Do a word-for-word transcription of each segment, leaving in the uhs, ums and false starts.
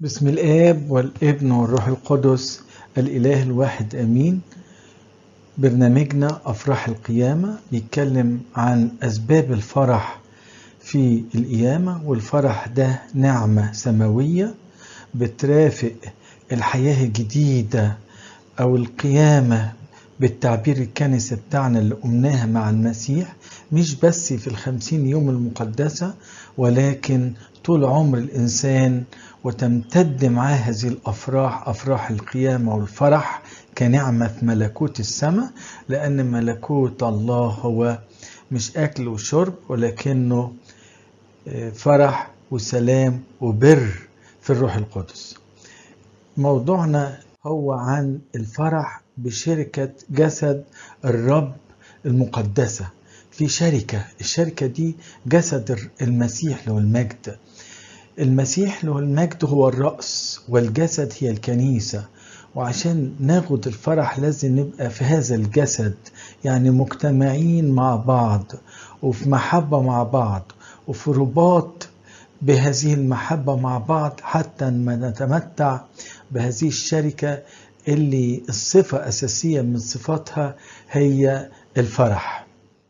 بسم الآب والابن والروح القدس الإله الواحد آمين. برنامجنا أفراح القيامة بيتكلم عن أسباب الفرح في القيامة، والفرح ده نعمة سماوية بترافق الحياة الجديدة أو القيامة بالتعبير الكنسي بتاعنا اللي قمناها مع المسيح، مش بس في الخمسين يوم المقدسة ولكن طول عمر الإنسان، وتمتد معاه هذه الأفراح، أفراح القيامة والفرح كنعمة ملكوت السماء، لأن ملكوت الله هو مش أكل وشرب ولكنه فرح وسلام وبر في الروح القدس. موضوعنا هو عن الفرح بشركة جسد الرب المقدسة. في شركة، الشركة دي جسد المسيح له المجد. المسيح له المجد هو الرأس والجسد هي الكنيسة، وعشان ناخد الفرح لازم نبقى في هذا الجسد، يعني مجتمعين مع بعض وفي محبة مع بعض وفي رباط بهذه المحبة مع بعض، حتى ما نتمتع بهذه الشركة اللي الصفة أساسية من صفاتها هي الفرح.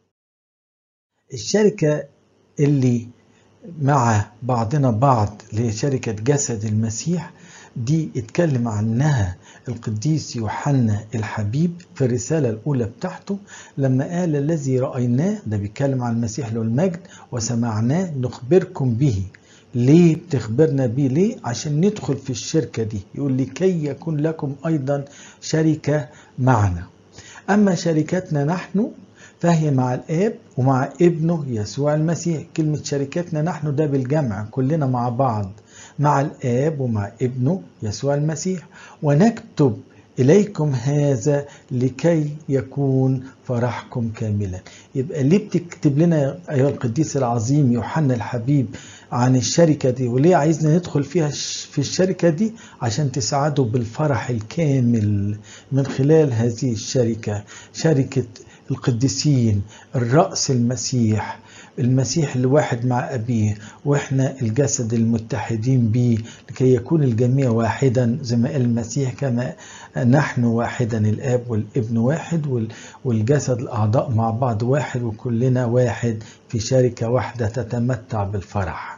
الشركة اللي مع بعضنا بعض اللي هي شركة جسد المسيح دي اتكلم عنها القديس يوحنا الحبيب في الرسالة الأولى بتاعته لما قال: الذي رأيناه، ده بيتكلم عن المسيح له المجد، وسمعناه نخبركم به. ليه بتخبرنا بيه؟ ليه؟ عشان ندخل في الشركة دي. يقول لكي يكون لكم أيضا شركة معنا. أما شركتنا نحن فهي مع الآب ومع ابنه يسوع المسيح. كلمة شركتنا نحن ده بالجمع، كلنا مع بعض مع الآب ومع ابنه يسوع المسيح. ونكتب إليكم هذا لكي يكون فرحكم كاملا. يبقى ليه بتكتب لنا أيها القديس العظيم يوحنا الحبيب عن الشركة دي، وليه عايزنا ندخل فيها في الشركة دي؟ عشان تساعدوا بالفرح الكامل من خلال هذه الشركة، شركة القديسين، الرأس المسيح، المسيح الواحد مع أبيه، وإحنا الجسد المتحدين به لكي يكون الجميع واحدا، زي ما قال المسيح: كما نحن واحدا، الآب والابن واحد، والجسد الأعضاء مع بعض واحد، وكلنا واحد في شركة واحدة تتمتع بالفرح.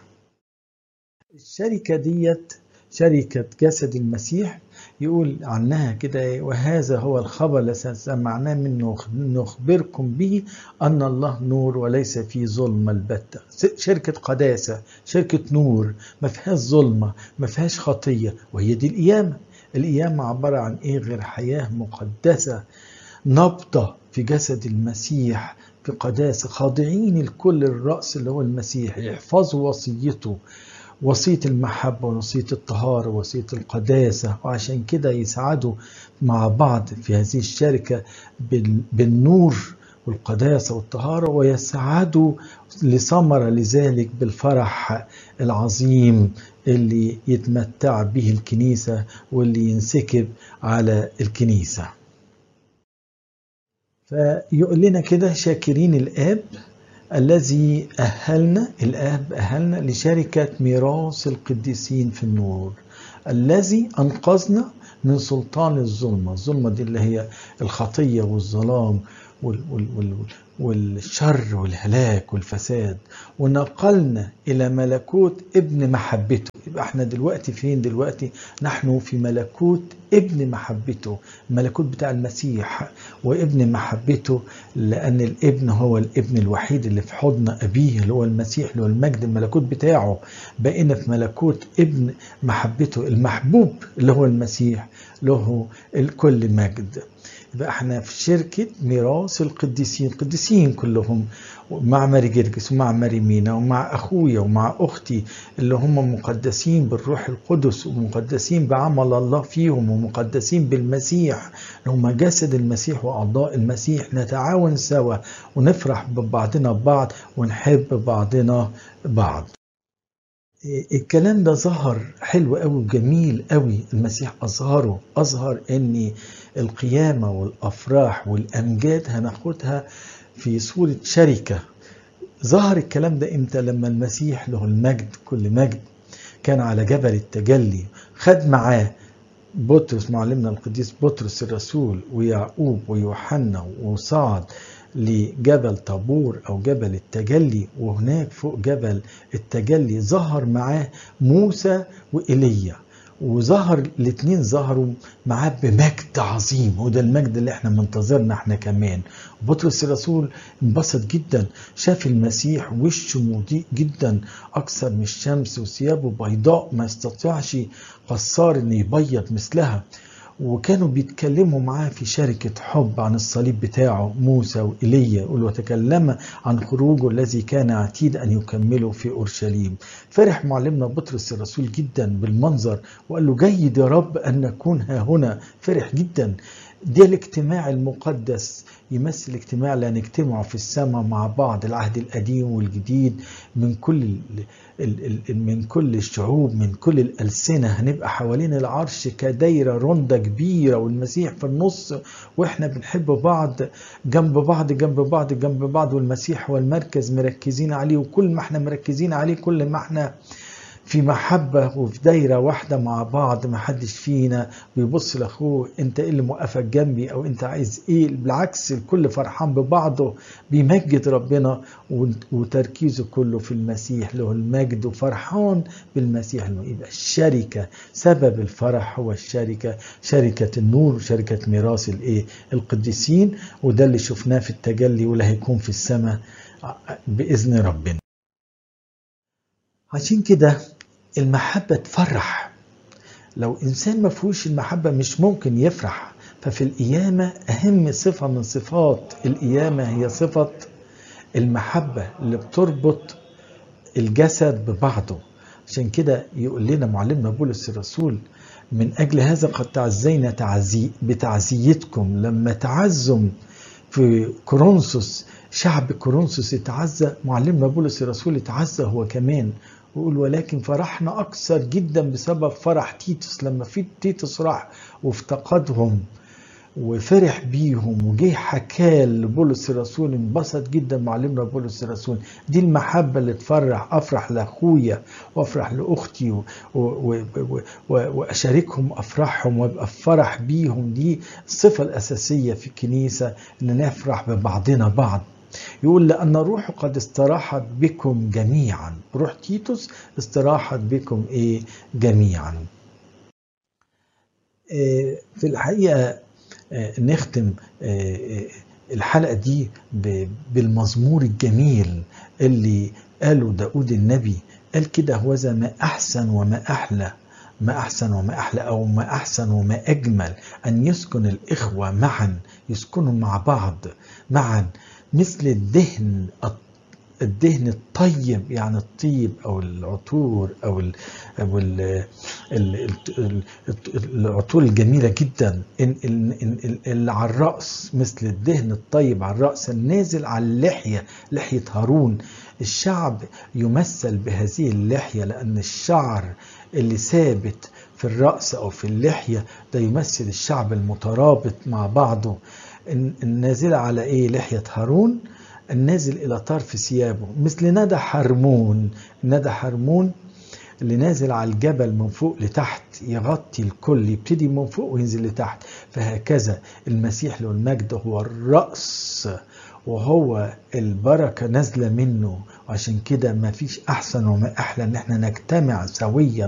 الشركة ديت شركة جسد المسيح يقول عنها كده: وهذا هو الخبر الذي سمعناه منه نخبركم به أن الله نور وليس فيه ظلمة البتة. شركة قداسة، شركة نور، ما فيهاش ظلمة، ما فيهاش خطية، وهي دي القيامة. القيامة عبارة عن إيه غير حياة مقدسة نبضة في جسد المسيح في قداسة، خاضعين الكل الرأس اللي هو المسيح، يحفظوا وصيته، وصية المحبة ووصية الطهارة ووصية القداسة. وعشان كده يسعدوا مع بعض في هذه الشركة بالنور والقداسة والطهارة، ويسعدوا لثمرة لذلك بالفرح العظيم اللي يتمتع به الكنيسة واللي ينسكب على الكنيسة. فيقول لنا كده: شاكرين الآب الذي أهلنا، الآب أهلنا لشركة ميراث القديسين في النور، الذي أنقذنا من سلطان الظلمة. الظلمة دي اللي هي الخطية والظلام وال وال وال والشر والهلاك والفساد، ونقلنا إلى ملكوت ابن محبته. يبقى احنا دلوقتي فين؟ دلوقتي نحن في ملكوت ابن محبته، الملكوت بتاع المسيح وابن محبته، لأن الابن هو الابن الوحيد اللي في حضن أبيه اللي هو المسيح اللي هو المجد، الملكوت بتاعه. بقينا في ملكوت ابن محبته، المحبوب اللي هو المسيح له الكل مجد. يبقى احنا في شركة ميراث القديسين، القديسين كلهم، مع ماري جرجس ومع ماري مينا ومع أخويا ومع أختي اللي هم مقدسين بالروح القدس ومقدسين بعمل الله فيهم ومقدسين بالمسيح، هم جسد المسيح وأعضاء المسيح. نتعاون سوا ونفرح ببعضنا ببعض ونحب بعضنا بعض. الكلام ده ظهر حلو قوي وجميل قوي، المسيح أظهره، أظهر أن القيامة والأفراح والأمجاد هناخدها في صورة شركة. ظهر الكلام ده إمتى؟ لما المسيح له المجد كل مجد كان على جبل التجلي، خد معاه بطرس معلمنا القديس بطرس الرسول ويعقوب ويوحنا، وصعد لجبل طابور أو جبل التجلي، وهناك فوق جبل التجلي ظهر معاه موسى وإيليا، وظهر الاثنين ظهروا معاه بمجد عظيم، وده المجد اللي احنا منتظرنا احنا كمان. بطرس الرسول انبسط جدا، شاف المسيح وشه مضيء جدا اكثر من الشمس، وثيابه بيضاء ما يستطيعش قصار ان يبيض مثلها، وكانوا بيتكلموا معاه في شركة حب عن الصليب بتاعه موسى وإيليا، يقول وتكلم عن خروجه الذي كان عتيد أن يكمله في أورشليم. فرح معلمنا بطرس الرسول جدا بالمنظر، وقال له جيد يا رب أن نكون ها هنا. فرح جدا. ده الاجتماع المقدس يمثل اجتماع لا نجتمع في السماء مع بعض، العهد القديم والجديد، من كل من كل الشعوب، من كل الألسنة، هنبقى حوالين العرش كدايرة رندة كبيرة، والمسيح في النص، واحنا بنحب بعض جنب بعض جنب بعض جنب بعض، والمسيح هو المركز مركزين عليه، وكل ما احنا مركزين عليه كل ما احنا في محبة وفي دايرة واحدة مع بعض. ما حدش فينا بيبص لأخوه انت ايه اللي موقفك جنبي او انت عايز ايه، بالعكس الكل فرحان ببعضه، بيمجد ربنا وتركيزه كله في المسيح له المجد، وفرحان بالمسيح. يبقى الشركة، سبب الفرح هو الشركة، شركة النور وشركة ميراث الايه القديسين، وده اللي شفناه في التجلي واللي هيكون في السماء بإذن ربنا. عشان كده المحبة تفرح. لو إنسان ما فيهوش المحبة مش ممكن يفرح. ففي القيامة أهم صفة من صفات القيامة هي صفة المحبة اللي بتربط الجسد ببعضه. عشان كده يقول لنا معلمنا بولس الرسول من أجل هذا قد تعزينا تعزي بتعزيتكم. لما تعزم في كورنثوس، شعب كورنثوس اتعزى، معلمنا بولس الرسول اتعزى هو كمان، ويقول ولكن فرحنا أكثر جدا بسبب فرح تيتوس. لما في تيتوس راح وافتقدهم وفرح بيهم وجه حكاه لبولس الرسول، انبسط جدا معلمنا بولس الرسول. دي المحبة اللي تفرح، أفرح لأخويا وأفرح لأختي وأشاركهم أفرحهم وأبقى فرح بيهم. دي الصفة الأساسية في الكنيسة، إن نفرح ببعضنا بعض. يقول لأن روح قد استراحت بكم جميعا، روح تيتوس استراحت بكم إيه جميعا. إيه في الحقيقة إيه نختم إيه الحلقة دي بالمزمور الجميل اللي قاله داود النبي. قال كده هوذا ما أحسن وما أحلى، ما أحسن وما أحلى أو ما أحسن وما أجمل أن يسكن الإخوة معا، يسكنوا مع بعض معا مثل الدهن الدهن الطيب، يعني الطيب أو العطور أو ال أو ال ال ال العطور الجميلة جدا اللي على الرأس، مثل الدهن الطيب على الرأس النازل على اللحية، لحية هارون. الشعب يمثل بهذه اللحية، لأن الشعر اللي ثابت في الرأس أو في اللحية ده يمثل الشعب المترابط مع بعضه. النازل على إيه؟ لحية هارون، النازل إلى طرف ثيابه، مثل ندى حرمون. ندى حرمون اللي نازل على الجبل من فوق لتحت، يغطي الكل، يبتدي من فوق وينزل لتحت. فهكذا المسيح له المجد هو الرأس، وهو البركة نازلة منه. وعشان كده ما فيش أحسن وما أحلى إن احنا نجتمع سويا